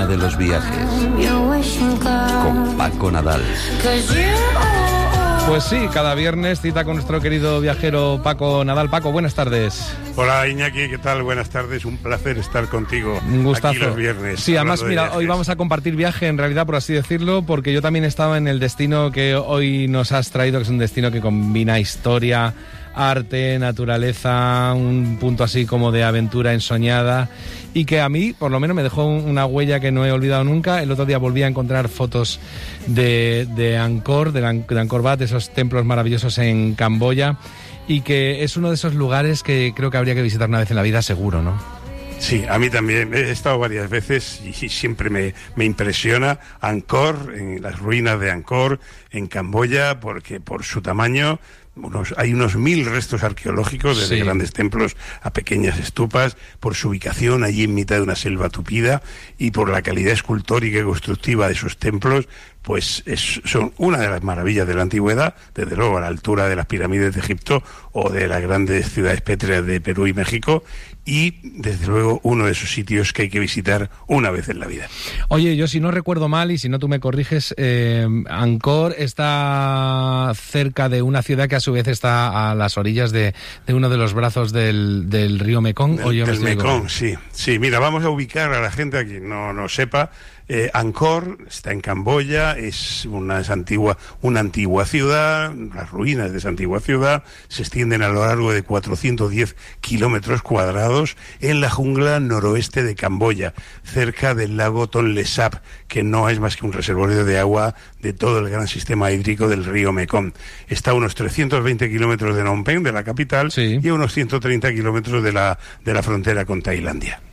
de los viajes, con Paco Nadal. Pues sí, cada viernes cita con nuestro querido viajero Paco Nadal. Paco, buenas tardes. Hola Iñaki, ¿qué tal? Buenas tardes, un placer estar contigo. Un gustazo. Aquí los viernes. Sí, además, mira, hoy vamos a compartir viaje, en realidad, por así decirlo, porque yo también estaba en el destino que hoy nos has traído, que es un destino que combina historia, arte, naturaleza, un punto así como de aventura ensoñada, y que a mí, por lo menos, me dejó una huella que no he olvidado nunca. El otro día volví a encontrar fotos de Angkor, de Angkor Wat, de esos templos maravillosos en Camboya, y que es uno de esos lugares que creo que habría que visitar una vez en la vida, seguro, ¿no? Sí, a mí también. He estado varias veces y siempre me impresiona Angkor, en las ruinas de Angkor, en Camboya, porque por su tamaño hay unos 1000 restos arqueológicos, desde grandes templos a pequeñas estupas, por su ubicación allí en mitad de una selva tupida y por la calidad escultórica y constructiva de sus templos. Pues son una de las maravillas de la antigüedad, desde luego a la altura de las pirámides de Egipto o de las grandes ciudades pétreas de Perú y México, y desde luego uno de esos sitios que hay que visitar una vez en la vida. Oye, yo si no recuerdo mal, y si no tú me corriges, Angkor está cerca de una ciudad que a su vez está a las orillas de uno de los brazos del río Mekong. Del Mekong, sí. Mira, vamos a ubicar a la gente a quien no sepa. Angkor está en Camboya, es una antigua ciudad. Las ruinas de esa antigua ciudad se extienden a lo largo de 410 kilómetros cuadrados en la jungla noroeste de Camboya, cerca del lago Tonle Sap, que no es más que un reservorio de agua de todo el gran sistema hídrico del río Mekong. Está a unos 320 kilómetros de Phnom Penh, de la capital, y a unos 130 kilómetros de la frontera con Tailandia.